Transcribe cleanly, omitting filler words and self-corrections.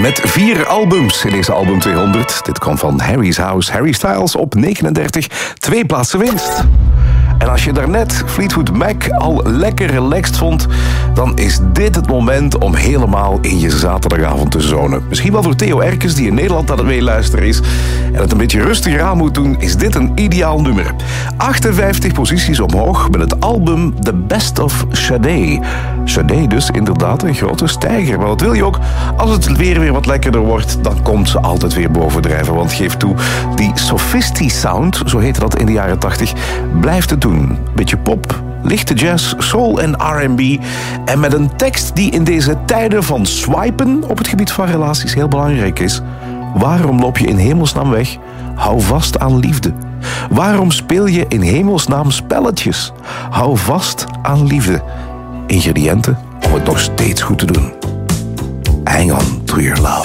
Met 4 albums in deze album 200. Dit kwam van Harry's House. Harry Styles op 39, 2 plaatsen winst. En als je daarnet Fleetwood Mac al lekker relaxed vond, dan is dit het moment om helemaal in je zaterdagavond te zonen. Misschien wel voor Theo Erkens, die in Nederland aan het meeluisteren is en het een beetje rustiger aan moet doen, is dit een ideaal nummer. 58 posities omhoog met het album The Best of Sade. Sade dus inderdaad een grote stijger. Maar wat wil je ook? Als het weer wat lekkerder wordt, dan komt ze altijd weer bovendrijven. Want geef toe, die Sophisti sound, zo heette dat in de jaren 80, blijft het doen. Beetje pop, lichte jazz, soul en R&B. En met een tekst die in deze tijden van swipen op het gebied van relaties heel belangrijk is. Waarom loop je in hemelsnaam weg? Hou vast aan liefde. Waarom speel je in hemelsnaam spelletjes? Hou vast aan liefde. Ingrediënten om het nog steeds goed te doen. Hang on to your love.